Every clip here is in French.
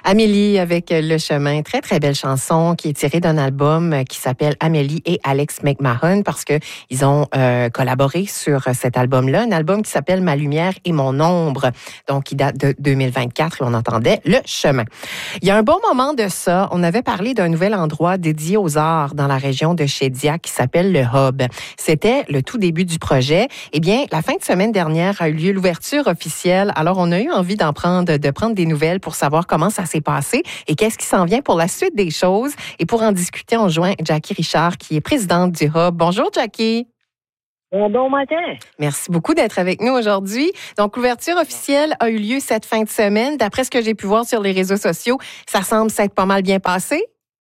Amélie avec Le Chemin, très très belle chanson qui est tirée d'un album qui s'appelle Amélie et Alex McMahon parce que ils ont collaboré sur cet album-là, un album qui s'appelle Ma lumière et mon ombre, donc qui date de 2024 et on entendait Le Chemin. Il y a un bon moment de ça, on avait parlé d'un nouvel endroit dédié aux arts dans la région de Shediac qui s'appelle le Hub. C'était le tout début du projet. Eh bien, la fin de semaine dernière a eu lieu l'ouverture officielle. Alors, on a eu envie de prendre des nouvelles pour savoir comment ça s'est passé et qu'est-ce qui s'en vient pour la suite des choses. Et pour en discuter, on joint Jackie Richard, qui est présidente du Hub. Bonjour, Jackie. Bon matin. Merci beaucoup d'être avec nous aujourd'hui. Donc, l'ouverture officielle a eu lieu cette fin de semaine. D'après ce que j'ai pu voir sur les réseaux sociaux, ça semble s'être pas mal bien passé.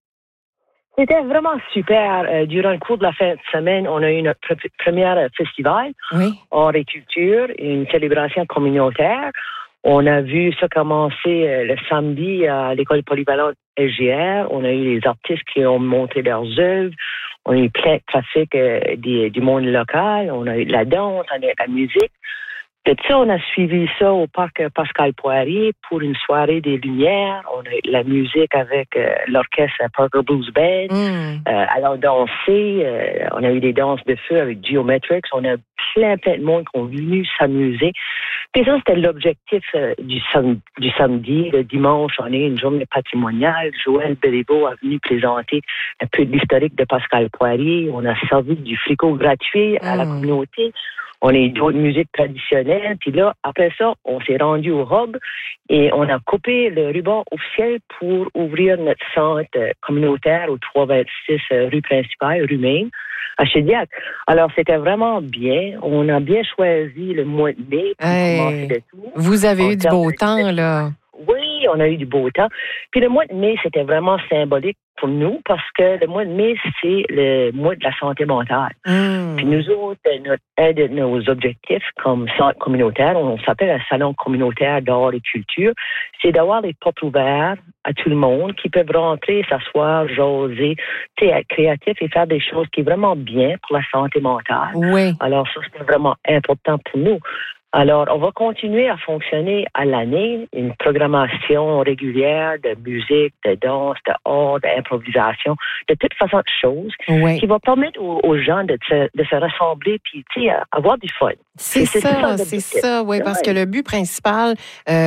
C'était vraiment super. Durant le cours de la fin de semaine, on a eu notre premier festival, Art et Culture, une célébration communautaire. On a vu ça commencer le samedi à l'école polyvalente SGR. On a eu les artistes qui ont montré leurs œuvres. On a eu plein de trafic du monde local. On a eu de la danse, on a eu de la musique. De ça, on a suivi ça au parc Pascal Poirier pour une soirée des Lumières. On a eu de la musique avec l'orchestre Parker Blues Band. Alors, danser. On a eu des danses de feu avec Geometrics. On a plein de monde qui ont venu s'amuser. Puis ça, c'était l'objectif du samedi. Le dimanche, on a eu une journée patrimoniale. Joël Béliveau a venu présenter un peu de l'historique de Pascal Poirier. On a servi du fricot gratuit à la communauté. On a eu d'autres musiques traditionnelles. Puis là, après ça, on s'est rendu au Hub et on a coupé le ruban officiel pour ouvrir notre centre communautaire au 326 rue principale, rue Maine, à Shediac. Alors, c'était vraiment bien. On a bien choisi le mois de mai pour commencer le tour. Vous avez eu du beau temps, là. Oui, on a eu du beau temps. Puis le mois de mai, c'était vraiment symbolique pour nous parce que le mois de mai, c'est le mois de la santé mentale. Puis nous autres, un de nos objectifs comme centre communautaire, on s'appelle un salon communautaire d'art et culture, c'est d'avoir les portes ouvertes à tout le monde qui peuvent rentrer, s'asseoir, jaser, être créatif et faire des choses qui sont vraiment bien pour la santé mentale. Oui. Alors ça, c'était vraiment important pour nous. Alors, on va continuer à fonctionner à l'année, une programmation régulière de musique, de danse, de art, d'improvisation, de toute façon de choses qui va permettre aux gens de se rassembler puis, avoir du fun. C'est ça, oui, parce que le but principal,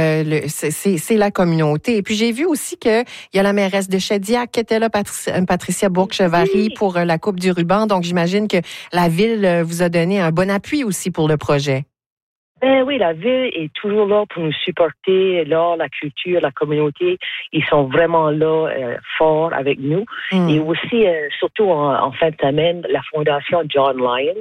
c'est la communauté. Et puis, j'ai vu aussi qu'il y a la mairesse de Shediac qui était là, Patricia Bourque-Chevary, pour la Coupe du ruban. Donc, j'imagine que la Ville vous a donné un bon appui aussi pour le projet. Ben oui, la Ville est toujours là pour nous supporter, l'art, la culture, la communauté. Ils sont vraiment là, forts avec nous. Et aussi, surtout en fin de semaine, la Fondation John Lyons,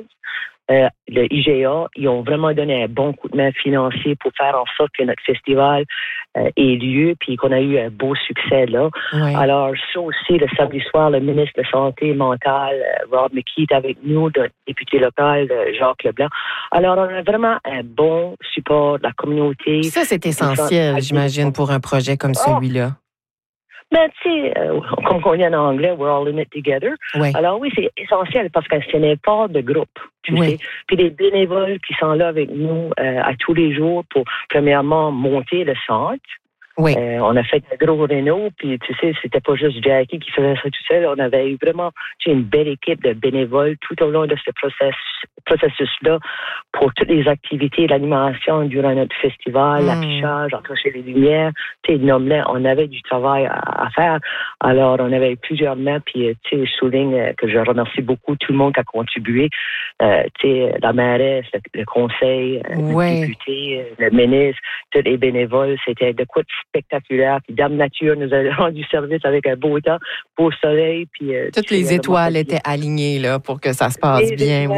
le IGA, ils ont vraiment donné un bon coup de main financier pour faire en sorte que notre festival ait lieu puis qu'on a eu un beau succès là. Alors, ça aussi, le samedi soir, le ministre de la Santé mentale, Rob McKee, est avec nous, le député local, Jacques Leblanc. Alors, on a vraiment un bon support de la communauté. Ça, c'est essentiel, j'imagine, pour un projet comme celui-là. Ben, tu sais, comme on dit en anglais, we're all in it together. Alors oui, c'est essentiel parce que ce n'est pas de groupe, tu sais. Puis les bénévoles qui sont là avec nous à tous les jours pour, premièrement, monter le centre. On a fait un gros réno, puis tu sais, c'était pas juste Jackie qui faisait ça tout seul. On avait eu vraiment une belle équipe de bénévoles tout au long de ce processus-là pour toutes les activités, l'animation durant notre festival, l'affichage, accrocher les lumières. Tu sais, on avait du travail à faire. Alors, on avait plusieurs mains, puis tu sais, je souligne que je remercie beaucoup tout le monde qui a contribué. Tu sais, la mairesse, le conseil, le député, le ministre, tous les bénévoles, c'était de quoi de spectaculaire. Puis Dame Nature nous a rendu service avec un beau temps, beau soleil. Puis toutes les étoiles étaient alignées là pour que ça se passe bien.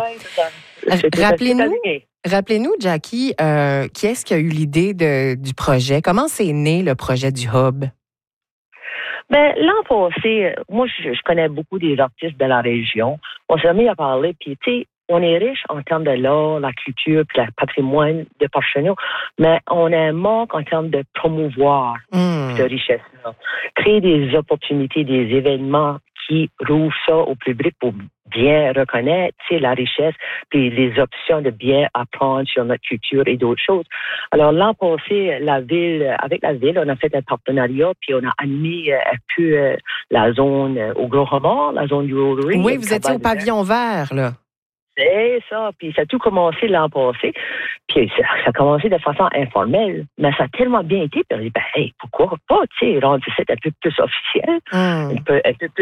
Rappelez-nous, Jackie, qui est-ce qui a eu l'idée du projet? Comment c'est né le projet du Hub? Ben, l'an passé, moi, je connais beaucoup des artistes de la région. On s'est mis à parler, puis tu sais, on est riche en termes de l'art, la culture, puis le patrimoine de par chez nous, mais on a un manque en termes de promouvoir cette richesse-là. Créer des opportunités, des événements qui rouvre ça au public pour bien reconnaître, la richesse, puis les options de bien apprendre sur notre culture et d'autres choses. Alors, l'an passé, avec la ville, on a fait un partenariat, puis on a animé un peu la zone au Gros-Remords, la zone du Rotary. Oui, vous étiez au pavillon vert, là. C'est ça, puis ça a tout commencé l'an passé, puis ça a commencé de façon informelle, mais ça a tellement bien été, puis on dit, pourquoi pas, rendre ça un peu plus officiel, un peu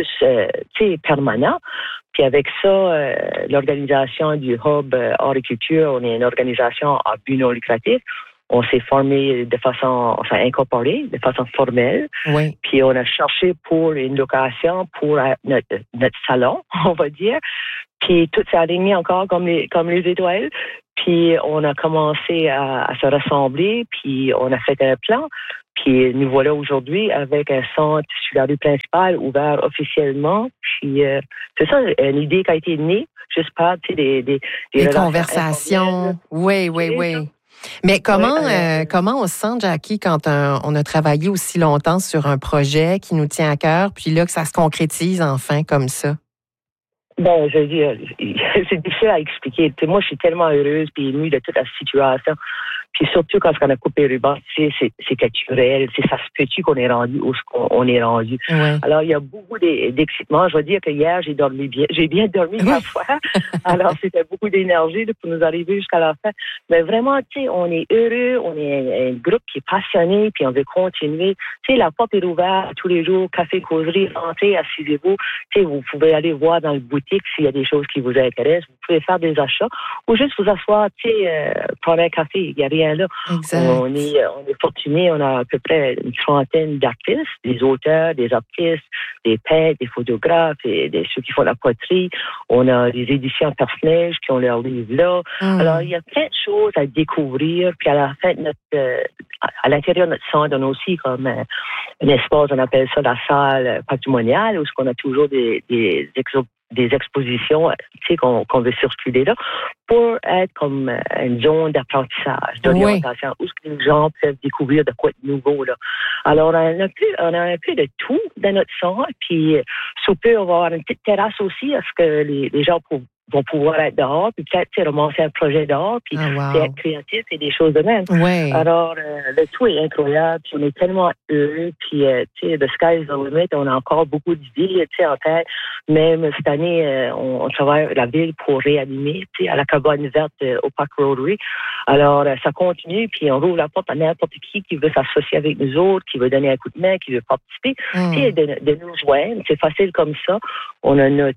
plus, permanent. Puis avec ça, l'organisation du Hub Horticulture, on est une organisation à but non lucratif. On s'est formé de façon, incorporé, de façon formelle. Oui. Puis on a cherché pour une location pour notre salon, on va dire. Puis tout s'est aligné encore comme les étoiles. Puis on a commencé à se rassembler, puis on a fait un plan. Puis nous voilà aujourd'hui avec un centre sur la rue principale ouvert officiellement. Puis c'est ça, une idée qui a été née, j'espère, des conversations. Oui. Mais comment on se sent, Jackie, quand on a travaillé aussi longtemps sur un projet qui nous tient à cœur, puis là que ça se concrétise enfin comme ça? Bon, je veux dire, c'est difficile à expliquer. Moi, je suis tellement heureuse et émue de toute la situation. Puis surtout quand on a coupé le ruban, c'est culturel. Ça se peut-tu qu'on est rendu où on est rendu. Ouais. Alors, il y a beaucoup d'excitement. Je veux dire que hier, j'ai dormi bien. J'ai bien dormi ma foi. Alors, c'était beaucoup d'énergie pour nous arriver jusqu'à la fin. Mais vraiment, on est heureux. On est un groupe qui est passionné puis on veut continuer. La porte est ouverte tous les jours. Café, causerie, rentrez, assisez-vous. Vous pouvez aller voir dans le boutique s'il y a des choses qui vous intéressent. Vous pouvez faire des achats ou juste vous asseoir, prendre un café. Il y a rien là. Exact. On est fortunés. On a à peu près une trentaine d'artistes, des auteurs, des artistes, des peintres, des photographes et ceux qui font la poterie. On a des éditions personnelles qui ont leurs livres là. Alors, il y a plein de choses à découvrir. Puis à la fin, à l'intérieur de notre centre, on a aussi comme un espace, on appelle ça la salle patrimoniale, où on a toujours des expositions qu'on veut circuler là pour être comme une zone d'apprentissage, d'orientation, où les gens peuvent découvrir de quoi de nouveau. Là. Alors, on a un peu de tout dans notre centre, puis sous peu, on va avoir une petite terrasse aussi, à ce que les gens vont pouvoir être dehors, puis peut-être commencer un projet dehors, puis être créatif et des choses de même. Ouais. Alors, le tout est incroyable, puis on est tellement heureux, puis the sky is the limit, on a encore beaucoup d'idées en tête. Même cette année, on travaille avec la ville pour réanimer à la cabane verte au Parc Rotary. Alors, ça continue, puis on rouvre la porte à n'importe qui veut s'associer avec nous autres, qui veut donner un coup de main, qui veut participer, de nous joindre. C'est facile comme ça. On a notre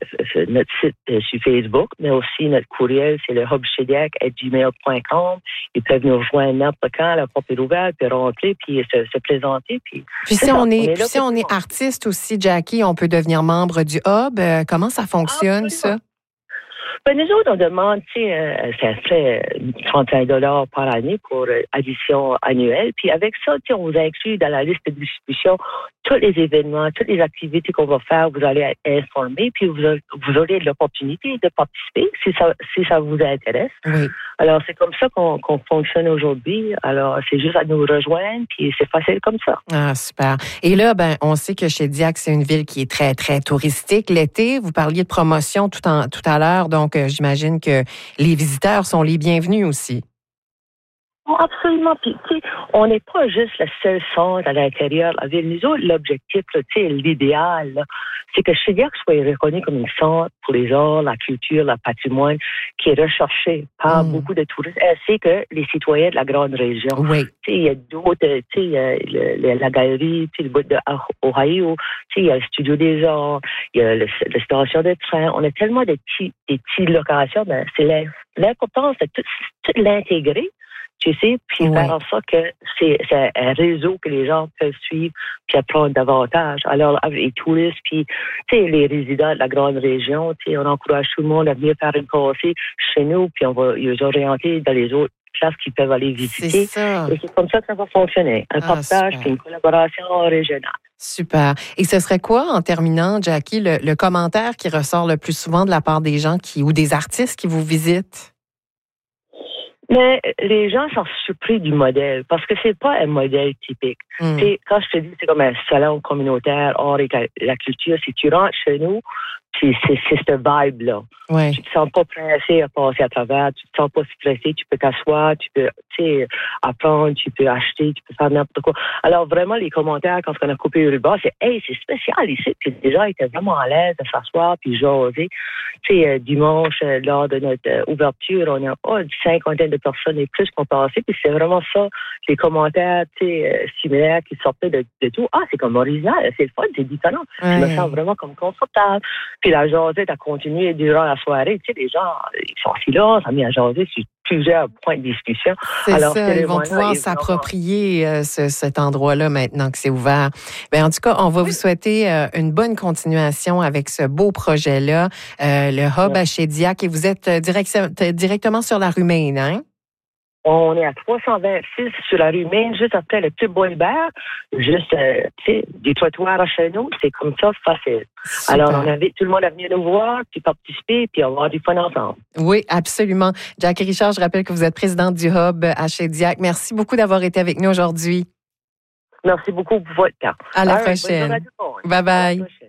site sur Facebook, mais aussi notre courriel, c'est le hubchediac@gmail.com. Ils peuvent nous rejoindre n'importe quand, la porte est ouverte, puis rentrer, puis se présenter. Puis si on est artiste aussi, Jackie, on peut devenir membre du Hub. Comment ça fonctionne, ça? Ben, nous autres, on demande, c'est un frais $35 par année pour addition annuelle. Puis avec ça, on vous inclut dans la liste de distribution tous les événements, toutes les activités qu'on va faire. Vous allez être informés, puis vous aurez l'opportunité de participer si ça vous intéresse. Oui. Alors, c'est comme ça qu'on fonctionne aujourd'hui. Alors, c'est juste à nous rejoindre, puis c'est facile comme ça. Ah, super. Et là, on sait que Shediac, c'est une ville qui est très, très touristique. L'été, vous parliez de promotion tout à l'heure, donc j'imagine que les visiteurs sont les bienvenus aussi. Oh, absolument. Puis, on n'est pas juste le seul centre à l'intérieur de la ville. Nous autres, l'objectif, l'idéal, c'est que Shediac soit reconnu comme un centre pour les arts, la culture, le patrimoine, qui est recherché par beaucoup de touristes, ainsi que les citoyens de la grande région. Oui. Il y a d'autres, la galerie, le bout de Ohio, il y a le studio des arts, il y a la station de train. On a tellement de petites locations, mais c'est l'importance de tout l'intégrer. Puis faire en sorte que c'est un réseau que les gens peuvent suivre puis apprendre davantage. Alors, les touristes, puis les résidents de la grande région, on encourage tout le monde à venir faire une passée chez nous, puis on va les orienter dans les autres places qu'ils peuvent aller visiter. C'est ça. Et c'est comme ça que ça va fonctionner. Un partage, puis une collaboration régionale. Super. Et ce serait quoi, en terminant, Jackie, le commentaire qui ressort le plus souvent de la part des gens ou des artistes qui vous visitent? Mais les gens sont surpris du modèle parce que c'est pas un modèle typique. Quand je te dis, c'est comme un salon communautaire, art et la culture, si tu rentres chez nous, c'est cette vibe-là. Ouais. Tu te sens pas pressé à passer à travers, tu te sens pas stressé, tu peux t'asseoir, tu peux apprendre, tu peux acheter, tu peux faire n'importe quoi. Alors vraiment, les commentaires, quand on a coupé le ruban, c'est « Hey, c'est spécial ici ». Puis les gens étaient vraiment à l'aise de s'asseoir puis jaser. Dimanche, lors de notre ouverture, on a une cinquantaine de personnes et plus qu'on passait. Puis c'est vraiment ça, les commentaires similaires qui sortaient de tout. Ah, c'est comme original, c'est le fun, c'est différent. Je me sens vraiment comme confortable. Puis la jasette a continué durant la soirée. Tu sais, les gens, ils sont assis là, on s'est mis à jaser sur plusieurs points de discussion. Alors, ça, ils vont pouvoir s'approprier cet endroit-là maintenant que c'est ouvert. Bien, en tout cas, on va vous souhaiter une bonne continuation avec ce beau projet-là, le Hub à Shediac. Et vous êtes directement sur la rue Main, hein? On est à 326 sur la rue Main, juste après le petit boulevard. Juste, des trottoirs chez nous, c'est comme ça, facile. Super. Alors, on invite tout le monde à venir nous voir, puis participer, puis avoir du fun ensemble. Oui, absolument. Jackie Richard, je rappelle que vous êtes présidente du Hub à Shediac. Merci beaucoup d'avoir été avec nous aujourd'hui. Merci beaucoup pour votre temps. À la prochaine. Bye bye.